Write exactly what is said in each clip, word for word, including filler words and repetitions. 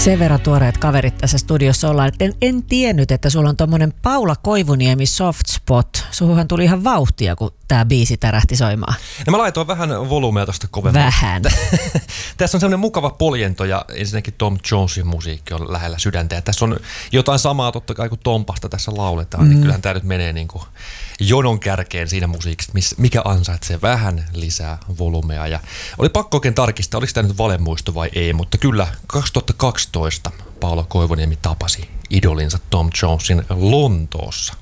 Sen verran tuoreet kaverit tässä studiossa ollaan, että en, en tiennyt, että sulla on tommonen Paula Koivuniemi soft spot. Suhuhan tuli ihan vauhtia, kun tää biisi tärähti soimaan. No mä laitoin vähän volumea tosta kovemmin. Vähän. Tässä on semmoinen mukava poljento ja ensinnäkin Tom Jonesin musiikki on lähellä sydäntä. Ja tässä on jotain samaa totta kai kuin Tompasta tässä lauletaan, mm. niin kyllähän tää nyt menee niin kuin jonon kärkeen siinä musiikissa, mikä ansaitsee vähän lisää volumea. Ja oli pakko oikein tarkistaa, oliko tämä nyt valemuisto vai ei, mutta kyllä kaksituhattakaksitoista Paula Koivuniemi tapasi idolinsa Tom Jonesin Lontoossa.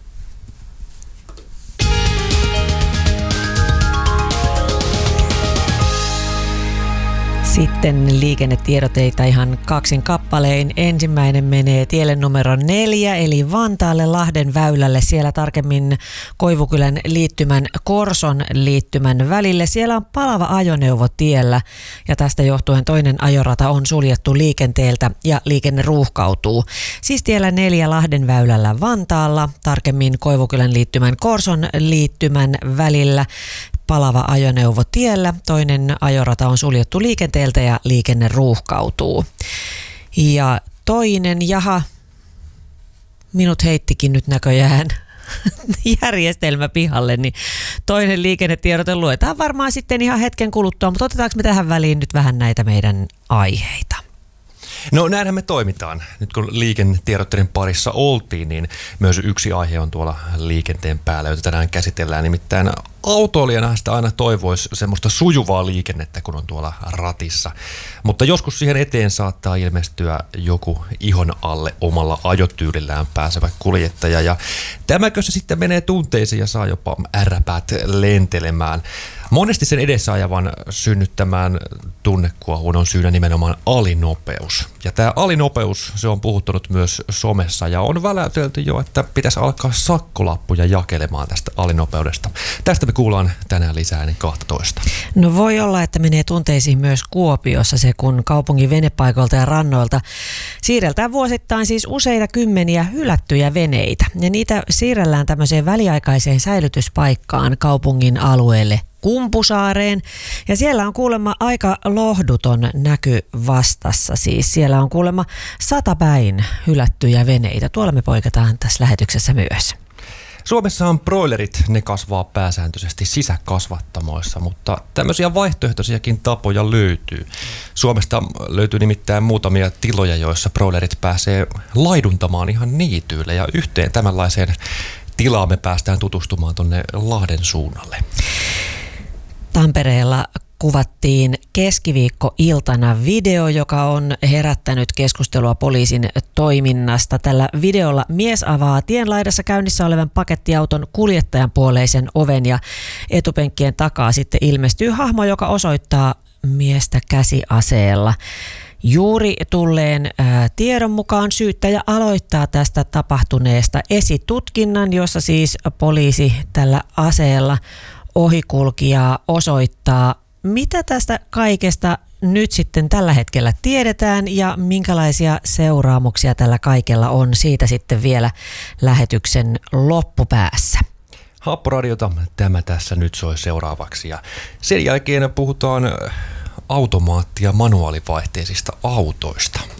Sitten liikennetiedoteita ihan kaksin kappalein. Ensimmäinen menee tielle numero neljä, eli Vantaalle Lahden väylälle. Siellä tarkemmin Koivukylän liittymän Korson liittymän välille. Siellä on palava ajoneuvo tiellä ja tästä johtuen toinen ajorata on suljettu liikenteeltä ja liikenne ruuhkautuu. Siis tiellä neljä Lahden väylällä Vantaalla, tarkemmin Koivukylän liittymän Korson liittymän välillä. Palava ajoneuvo tiellä, toinen ajorata on suljettu liikenteeltä ja liikenne ruuhkautuu. Ja toinen, jaha, minut heittikin nyt näköjään järjestelmä pihalle, niin toinen liikennetiedote luetaan varmaan sitten ihan hetken kuluttua, mutta otetaanko me tähän väliin nyt vähän näitä meidän aiheita? No näinhän me toimitaan. Nyt kun liikennetiedotteiden parissa oltiin, niin myös yksi aihe on tuolla liikenteen päällä, jota tänään käsitellään. Nimittäin autoilijana sitä aina toivoisi semmoista sujuvaa liikennettä, kun on tuolla ratissa. Mutta joskus siihen eteen saattaa ilmestyä joku ihon alle omalla ajotyylillään pääsevä kuljettaja. Ja tämäkö se sitten menee tunteisiin ja saa jopa ärräpäät lentelemään. Monesti sen edessä ajavan synnyttämään tunnekuohuun on syynä nimenomaan alinopeus. Ja tämä alinopeus, se on puhuttanut myös somessa ja on väläytelty jo, että pitäisi alkaa sakkolappuja jakelemaan tästä alinopeudesta. Tästä me kuullaan tänään lisää ennen kaksitoista. No voi olla, että menee tunteisiin myös Kuopiossa se, kun kaupungin venepaikoilta ja rannoilta siirreltään vuosittain siis useita kymmeniä hylättyjä veneitä. Ja niitä siirrellään tämmöiseen väliaikaiseen säilytyspaikkaan kaupungin alueelle Kumpusaareen. Ja siellä on kuulemma aika lohduton näky vastassa. Siis siellä on kuulemma satapäin hylättyjä veneitä. Tuolla me poikataan tässä lähetyksessä myös. Suomessa on broilerit, ne kasvaa pääsääntöisesti sisäkasvattamoissa, mutta tämmöisiä vaihtoehtoisiakin tapoja löytyy. Suomesta löytyy nimittäin muutamia tiloja, joissa broilerit pääsee laiduntamaan ihan niityille ja yhteen tämänlaiseen tilaan me päästään tutustumaan tuonne Lahden suunnalle. Tampereella kuvattiin keskiviikkoiltana video, joka on herättänyt keskustelua poliisin toiminnasta. Tällä videolla mies avaa tienlaidassa käynnissä olevan pakettiauton kuljettajan puoleisen oven ja etupenkkien takaa sitten ilmestyy hahmo, joka osoittaa miestä käsiaseella. Juuri tulleen ää, tiedon mukaan syyttäjä aloittaa tästä tapahtuneesta esitutkinnan, jossa siis poliisi tällä aseella ohikulkijaa osoittaa. Mitä tästä kaikesta nyt sitten tällä hetkellä tiedetään ja minkälaisia seuraamuksia tällä kaikella on, siitä sitten vielä lähetyksen loppupäässä. Happoradiota tämä tässä nyt soi seuraavaksi ja sen jälkeen puhutaan automaatti- ja manuaalivaihteisista autoista.